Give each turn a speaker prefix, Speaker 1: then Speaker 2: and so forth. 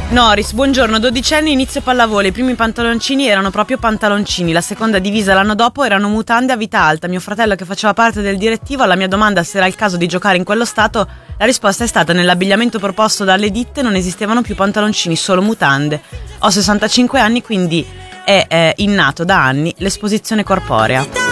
Speaker 1: Norris, buongiorno, 12 anni, inizio pallavolo, i primi pantaloncini erano proprio pantaloncini, la seconda divisa l'anno dopo erano mutande a vita alta, mio fratello che faceva parte del direttivo alla mia domanda se era il caso di giocare in quello stato, la risposta è stata nell'abbigliamento proposto dalle ditte non esistevano più pantaloncini, solo mutande. Ho 65 anni, quindi è innato da anni l'esposizione corporea.